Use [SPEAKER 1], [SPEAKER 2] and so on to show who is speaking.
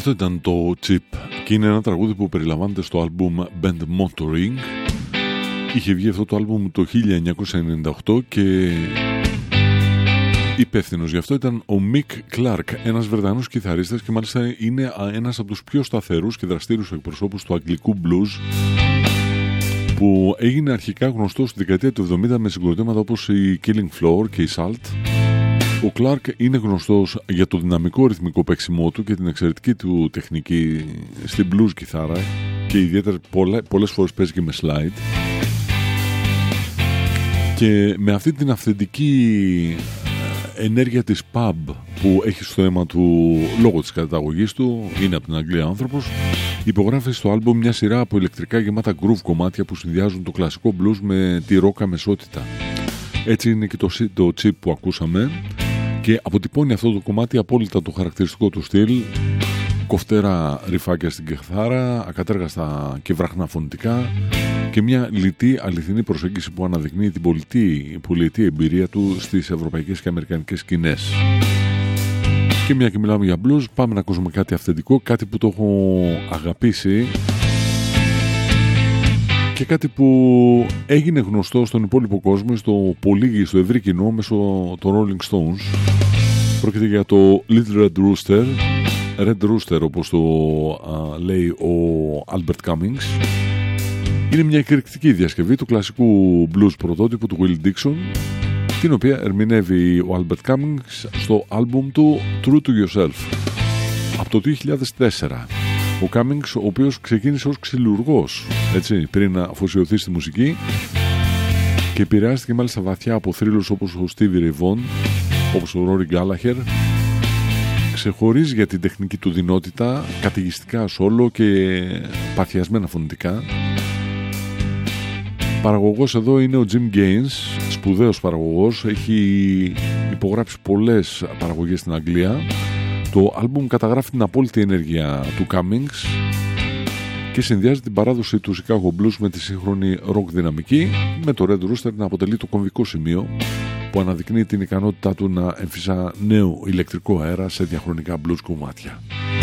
[SPEAKER 1] Αυτό ήταν το Chip και είναι ένα τραγούδι που περιλαμβάνεται στο άλμπουμ Band Motoring. Είχε βγει αυτό το άλμπουμ το 1998 και υπεύθυνος γι' αυτό ήταν ο Mick Clark, ένας Βρετανός κιθαρίστας και μάλιστα είναι ένας από τους πιο σταθερούς και δραστήριους εκπροσώπους του αγγλικού blues, που έγινε αρχικά γνωστός στη δεκαετία του 70 με συγκροτήματα όπως η Killing Floor και η Salt. Ο Clark είναι γνωστός για το δυναμικό ρυθμικό παίξιμό του και την εξαιρετική του τεχνική στην blues κιθάρα και ιδιαίτερα πολλές φορές παίζει και με slide. Και με αυτή την αυθεντική ενέργεια της pub που έχει στο αίμα του λόγω της καταγωγής του, είναι από την Αγγλία άνθρωπος, υπογράφει στο άλμπομ μια σειρά από ηλεκτρικά γεμάτα groove κομμάτια που συνδυάζουν το κλασικό blues με τη rock αμεσότητα. Έτσι είναι και το chip που ακούσαμε και αποτυπώνει αυτό το κομμάτι απόλυτα το χαρακτηριστικό του στυλ, κοφτερά ρυφάκια στην κιθάρα, ακατέργαστα και βραχνά φωνητικά και μια λιτή αληθινή προσέγγιση που αναδεικνύει την πολιτική εμπειρία του στις ευρωπαϊκές και αμερικανικές σκηνές. Και μια και μιλάμε για blues, πάμε να ακούσουμε κάτι αυθεντικό, κάτι που το έχω αγαπήσει και κάτι που έγινε γνωστό στον υπόλοιπο κόσμο, στο ευρύ κοινό μέσω των Rolling Stones. Πρόκειται για το Little Red Rooster, Red Rooster όπως το λέει ο Albert Cummings. Είναι μια εκρηκτική διασκευή του κλασικού blues πρωτότυπου του Will Dixon, την οποία ερμηνεύει ο Albert Cummings στο άλμπουμ του True to Yourself από το 2004. Ο Cummings, ο οποίος ξεκίνησε ως ξυλουργός, έτσι, πριν να αφοσιωθεί στη μουσική και επηρεάστηκε μάλιστα βαθιά από θρύλους όπως ο Stevie Ray Vaughan, όπως ο Rory Gallagher. Ξεχωρίζει για την τεχνική του δυνότητα, καταιγιστικά σόλο και παθιασμένα φωνητικά. Παραγωγός εδώ είναι ο Jim Gaines, σπουδαίος παραγωγός, έχει υπογράψει πολλές παραγωγές στην Αγγλία. Το άλμπουμ καταγράφει την απόλυτη ενέργεια του Cummings και συνδυάζει την παράδοση του Chicago Blues με τη σύγχρονη rock δυναμική, με το Red Rooster να αποτελεί το κομβικό σημείο που αναδεικνύει την ικανότητά του να εμφυσά νέο ηλεκτρικό αέρα σε διαχρονικά blues κομμάτια.